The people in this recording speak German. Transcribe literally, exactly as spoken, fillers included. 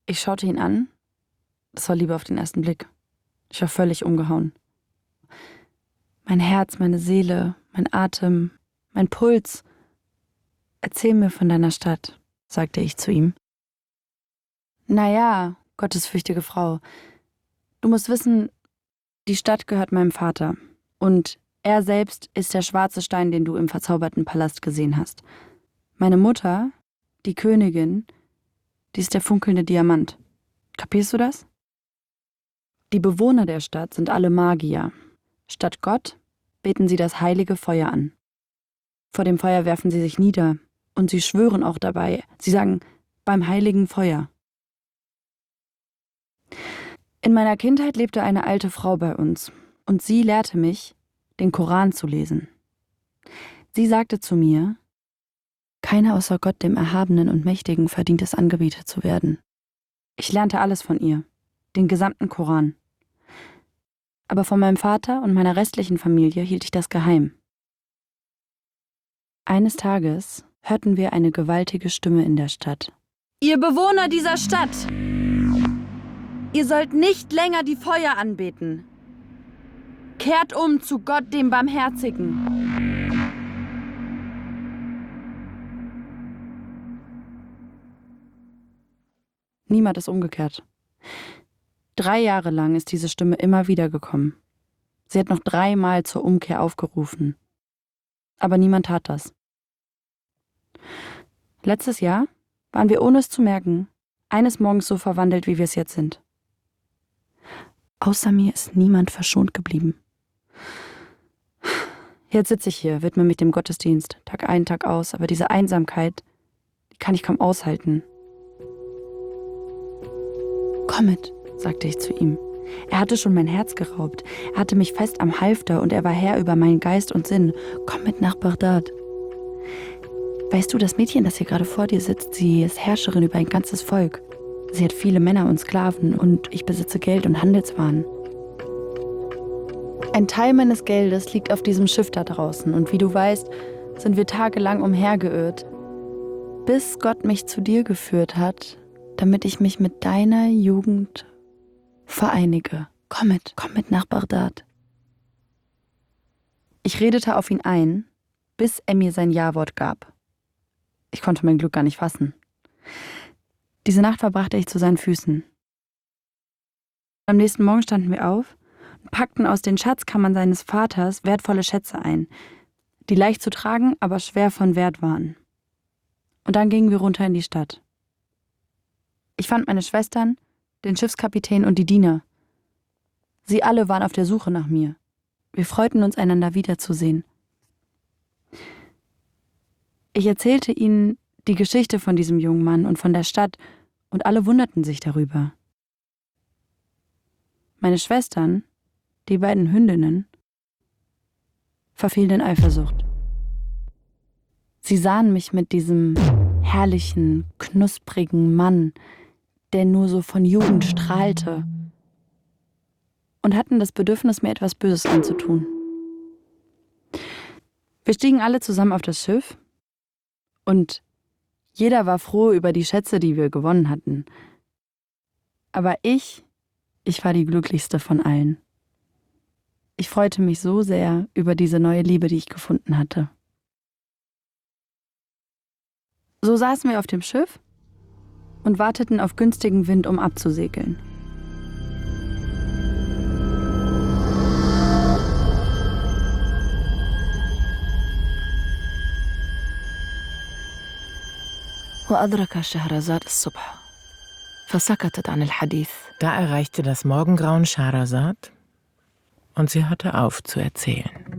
Ich schaute ihn an. Das war Liebe auf den ersten Blick. Ich war völlig umgehauen. Mein Herz, meine Seele, mein Atem, mein Puls. Erzähl mir von deiner Stadt, sagte ich zu ihm. Naja, gottesfürchtige Frau, du musst wissen, die Stadt gehört meinem Vater. Und er selbst ist der schwarze Stein, den du im verzauberten Palast gesehen hast. Meine Mutter, die Königin, die ist der funkelnde Diamant. Kapierst du das? Die Bewohner der Stadt sind alle Magier. Statt Gott beten sie das heilige Feuer an. Vor dem Feuer werfen sie sich nieder und sie schwören auch dabei. Sie sagen, beim heiligen Feuer. In meiner Kindheit lebte eine alte Frau bei uns und sie lehrte mich, den Koran zu lesen. Sie sagte zu mir, keiner außer Gott, dem Erhabenen und Mächtigen, verdient es, angebetet zu werden. Ich lernte alles von ihr, den gesamten Koran. Aber von meinem Vater und meiner restlichen Familie hielt ich das geheim. Eines Tages hörten wir eine gewaltige Stimme in der Stadt. Ihr Bewohner dieser Stadt! Ihr sollt nicht länger die Feuer anbeten. Kehrt um zu Gott, dem Barmherzigen. Niemand ist umgekehrt. Drei Jahre lang ist diese Stimme immer wieder gekommen. Sie hat noch dreimal zur Umkehr aufgerufen. Aber niemand tat das. Letztes Jahr waren wir, ohne es zu merken, eines Morgens so verwandelt, wie wir es jetzt sind. Außer mir ist niemand verschont geblieben. Jetzt sitze ich hier, widme mich dem Gottesdienst, Tag ein, Tag aus, aber diese Einsamkeit, die kann ich kaum aushalten. Komm mit, sagte ich zu ihm. Er hatte schon mein Herz geraubt. Er hatte mich fest am Halfter und er war Herr über meinen Geist und Sinn. Komm mit nach Bagdad. Weißt du, das Mädchen, das hier gerade vor dir sitzt, sie ist Herrscherin über ein ganzes Volk. Sie hat viele Männer und Sklaven und ich besitze Geld und Handelswaren. Ein Teil meines Geldes liegt auf diesem Schiff da draußen und wie du weißt, sind wir tagelang umhergeirrt, bis Gott mich zu dir geführt hat, damit ich mich mit deiner Jugend vereinige. Komm mit, komm mit nach Bagdad. Ich redete auf ihn ein, bis er mir sein Ja-Wort gab. Ich konnte mein Glück gar nicht fassen. Diese Nacht verbrachte ich zu seinen Füßen. Am nächsten Morgen standen wir auf und packten aus den Schatzkammern seines Vaters wertvolle Schätze ein, die leicht zu tragen, aber schwer von Wert waren. Und dann gingen wir runter in die Stadt. Ich fand meine Schwestern, den Schiffskapitän und die Diener. Sie alle waren auf der Suche nach mir. Wir freuten uns, einander wiederzusehen. Ich erzählte ihnen die Geschichte von diesem jungen Mann und von der Stadt, und alle wunderten sich darüber. Meine Schwestern, die beiden Hündinnen, verfielen in Eifersucht. Sie sahen mich mit diesem herrlichen, knusprigen Mann, der nur so von Jugend strahlte, und hatten das Bedürfnis, mir etwas Böses anzutun. Wir stiegen alle zusammen auf das Schiff und jeder war froh über die Schätze, die wir gewonnen hatten. Aber ich, ich war die glücklichste von allen. Ich freute mich so sehr über diese neue Liebe, die ich gefunden hatte. So saßen wir auf dem Schiff und warteten auf günstigen Wind, um abzusegeln. وأدرك شهرزاد الصبح فسكتت عن الحديث. Da erreichte das Morgengrauen Schehersad und sie hörte auf zu erzählen.